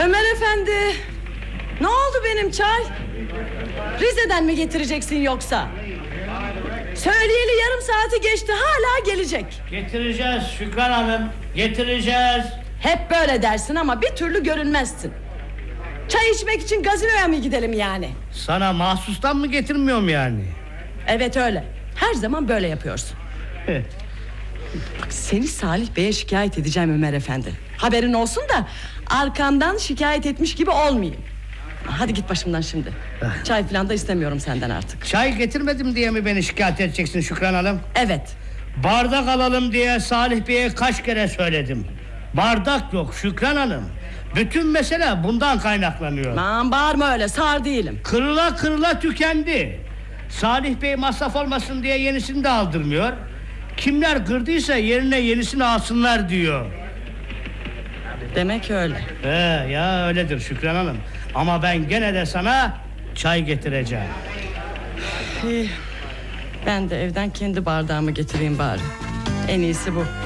Ömer efendi, ne oldu benim çay? Rize'den mi getireceksin yoksa? Söyleyeli yarım saati geçti, hala gelecek. Getireceğiz Şükran Hanım, getireceğiz. Hep böyle dersin ama bir türlü görünmezsin. Çay içmek için gazinoya mı gidelim yani? Sana mahsustan mı getirmiyorum yani? Evet öyle, her zaman böyle yapıyorsun. Bak, seni Salih Bey'e şikayet edeceğim Ömer efendi. Haberin olsun da arkandan şikayet etmiş gibi olmayayım. Hadi git başımdan şimdi. Çay falan da istemiyorum senden artık. Çay getirmedim diye mi beni şikayet edeceksin Şükran Hanım? Evet. Bardak alalım diye Salih Bey'e kaç kere söyledim. Bardak yok Şükran Hanım. Bütün mesele bundan kaynaklanıyor. Aman bağırma öyle, sağır değilim. Kırıla kırıla tükendi. Salih Bey masraf olmasın diye yenisini de aldırmıyor. Kimler kırdıysa yerine yenisini alsınlar diyor. Demek öyle. Ya öyledir Şükran Hanım. Ama ben gene de sana çay getireceğim. İyi. Ben de evden kendi bardağımı getireyim bari. En iyisi bu.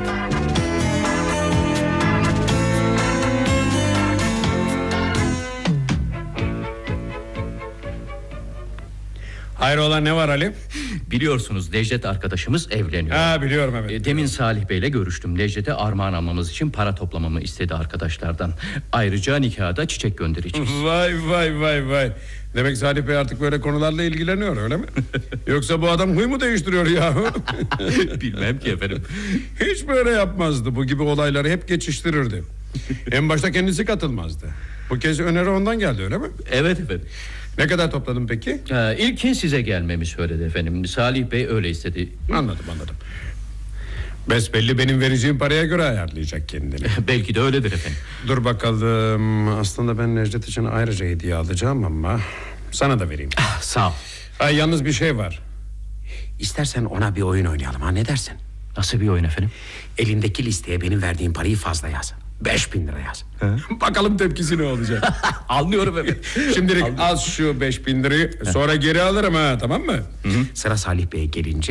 Hayrola, ne var Ali? Biliyorsunuz Necdet arkadaşımız evleniyor. Ha, biliyorum, evet. Demin Salih Bey'le görüştüm. Necdet'e armağan almamız için para toplamamı istedi arkadaşlardan. Ayrıca nikahda çiçek göndereceğiz. Vay. Demek Salih Bey artık böyle konularla ilgileniyor, öyle mi? Yoksa bu adam huy mu değiştiriyor yahu? Bilmem ki efendim. Hiç böyle yapmazdı. Bu gibi olayları hep geçiştirirdi. En başta kendisi katılmazdı. Bu kez öneri ondan geldi, öyle mi? Evet efendim. Ne kadar topladın peki? İlkin size gelmemi söyledi efendim. Salih Bey öyle istedi. Anladım. Besbelli benim vereceğim paraya göre ayarlayacak kendini. Belki de öyledir efendim. Dur bakalım. Aslında ben Necdet için ayrıca hediye alacağım ama sana da vereyim. Sağ ol. Yalnız bir şey var. İstersen ona bir oyun oynayalım, ha, ne dersin? Nasıl bir oyun efendim? Elindeki listeye benim verdiğim parayı fazla yaz. 5.000 lira yaz. Bakalım tepkisi ne olacak. Anlıyorum efendim. Şimdilik al şu 5.000 lirayı, sonra geri alırım, ha, tamam mı? Sıra Salih Bey'e gelince